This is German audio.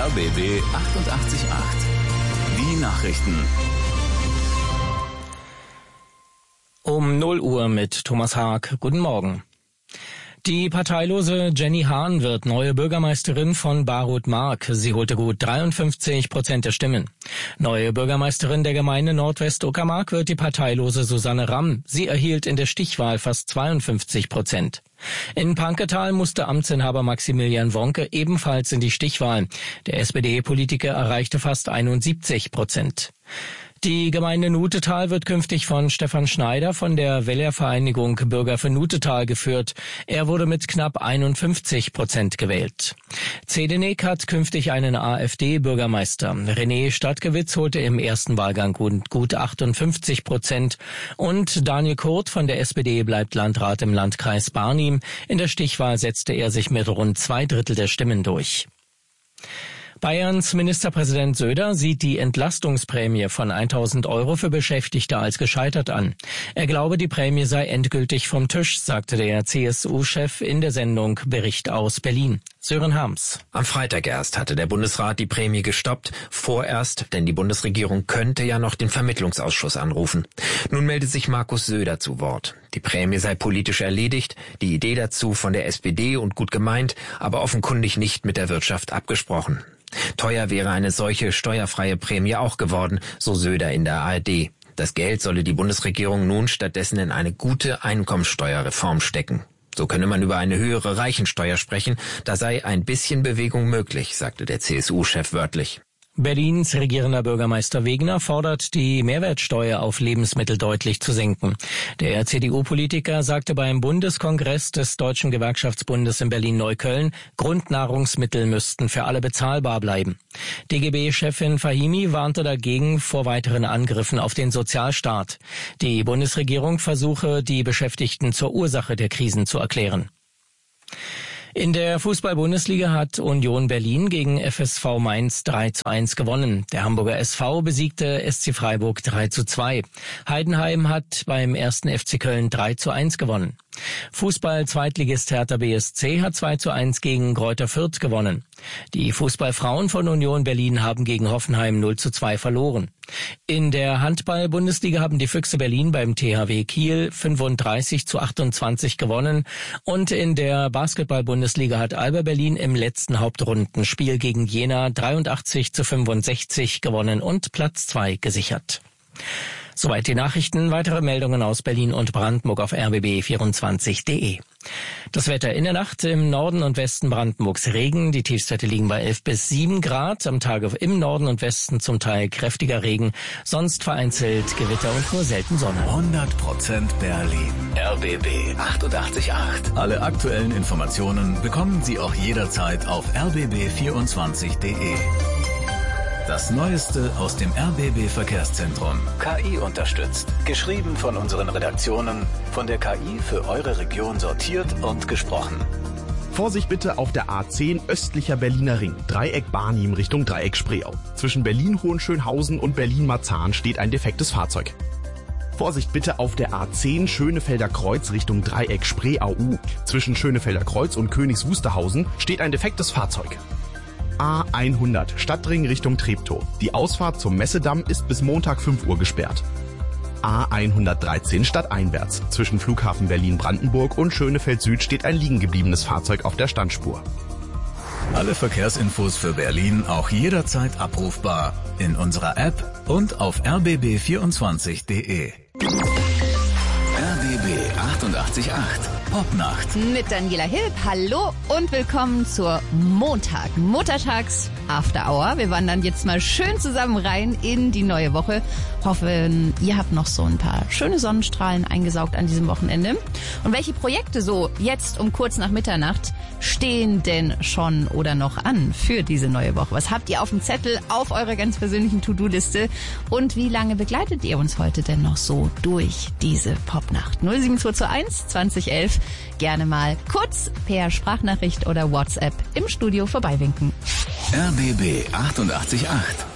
RBB 88.8. Die Nachrichten. Um 0 Uhr mit Thomas Haag. Guten Morgen. Die parteilose Jenny Hahn wird neue Bürgermeisterin von Barut-Mark. Sie holte gut 53% der Stimmen. Neue Bürgermeisterin der Gemeinde Nordwest-Uckermark wird die parteilose Susanne Ramm. Sie erhielt in der Stichwahl fast 52%. In Panketal musste Amtsinhaber Maximilian Wonke ebenfalls in die Stichwahl. Der SPD-Politiker erreichte fast 71%. Die Gemeinde Nutetal wird künftig von Stefan Schneider von der Wählervereinigung Bürger für Nutetal geführt. Er wurde mit knapp 51% gewählt. Zedenik hat künftig einen AfD-Bürgermeister. René Stadtgewitz holte im ersten Wahlgang gut 58% und Daniel Kurt von der SPD bleibt Landrat im Landkreis Barnim. In der Stichwahl setzte er sich mit rund 2/3 der Stimmen durch. Bayerns Ministerpräsident Söder sieht die Entlastungsprämie von 1.000 € für Beschäftigte als gescheitert an. Er glaube, die Prämie sei endgültig vom Tisch, sagte der CSU-Chef in der Sendung Bericht aus Berlin. Sören Harms. Am Freitag erst hatte der Bundesrat die Prämie gestoppt, vorerst, denn die Bundesregierung könnte ja noch den Vermittlungsausschuss anrufen. Nun meldet sich Markus Söder zu Wort. Die Prämie sei politisch erledigt, die Idee dazu von der SPD und gut gemeint, aber offenkundig nicht mit der Wirtschaft abgesprochen. Teuer wäre eine solche steuerfreie Prämie auch geworden, so Söder in der ARD. Das Geld solle die Bundesregierung nun stattdessen in eine gute Einkommensteuerreform stecken. So könne man über eine höhere Reichensteuer sprechen, da sei ein bisschen Bewegung möglich, sagte der CSU-Chef wörtlich. Berlins regierender Bürgermeister Wegner fordert, die Mehrwertsteuer auf Lebensmittel deutlich zu senken. Der CDU-Politiker sagte beim Bundeskongress des Deutschen Gewerkschaftsbundes in Berlin-Neukölln, Grundnahrungsmittel müssten für alle bezahlbar bleiben. DGB-Chefin Fahimi warnte dagegen vor weiteren Angriffen auf den Sozialstaat. Die Bundesregierung versuche, die Beschäftigten zur Ursache der Krisen zu erklären. In der Fußball-Bundesliga hat Union Berlin gegen FSV Mainz 3:1 gewonnen. Der Hamburger SV besiegte SC Freiburg 3:2. Heidenheim hat beim 1. FC Köln 3:1 gewonnen. Fußball-Zweitligist Hertha BSC hat 2:1 gegen Greuther Fürth gewonnen. Die Fußballfrauen von Union Berlin haben gegen Hoffenheim 0:2 verloren. In der Handball-Bundesliga haben die Füchse Berlin beim THW Kiel 35:28 gewonnen und in der Basketball-Bundesliga hat Alba Berlin im letzten Hauptrundenspiel gegen Jena 83:65 gewonnen und Platz 2 gesichert. Soweit die Nachrichten. Weitere Meldungen aus Berlin und Brandenburg auf rbb24.de. Das Wetter in der Nacht im Norden und Westen Brandenburgs Regen. Die Tiefstwerte liegen bei 11 bis 7 Grad. Am Tage im Norden und Westen zum Teil kräftiger Regen. Sonst vereinzelt Gewitter und nur selten Sonne. 100% Berlin. RBB 88.8. Alle aktuellen Informationen bekommen Sie auch jederzeit auf rbb24.de. Das Neueste aus dem RBB-Verkehrszentrum. KI unterstützt. Geschrieben von unseren Redaktionen, von der KI für eure Region sortiert und gesprochen. Vorsicht bitte auf der A10 östlicher Berliner Ring, Dreieck Barnim Richtung Dreieck Spreeau. Zwischen Berlin-Hohenschönhausen und Berlin-Marzahn steht ein defektes Fahrzeug. Vorsicht bitte auf der A10 Schönefelder Kreuz Richtung Dreieck Spreeau. Zwischen Schönefelder Kreuz und Königs Wusterhausen steht ein defektes Fahrzeug. A100 Stadtring Richtung Treptow. Die Ausfahrt zum Messedamm ist bis Montag 5 Uhr gesperrt. A113 stadteinwärts. Zwischen Flughafen Berlin-Brandenburg und Schönefeld Süd steht ein liegen gebliebenes Fahrzeug auf der Standspur. Alle Verkehrsinfos für Berlin auch jederzeit abrufbar in unserer App und auf rbb24.de. RBB 88.8 Popnacht. Mit Daniela Hilb. Hallo und willkommen zur Muttertags After Hour. Wir wandern jetzt mal schön zusammen rein in die neue Woche. Hoffen, ihr habt noch so ein paar schöne Sonnenstrahlen eingesaugt an diesem Wochenende. Und welche Projekte so jetzt um kurz nach Mitternacht stehen denn schon oder noch an für diese neue Woche? Was habt ihr auf dem Zettel, auf eurer ganz persönlichen To-Do-Liste? Und wie lange begleitet ihr uns heute denn noch so durch diese Popnacht? 07221 2011. Gerne mal kurz per Sprachnachricht oder WhatsApp im Studio vorbeiwinken. RBB 88.8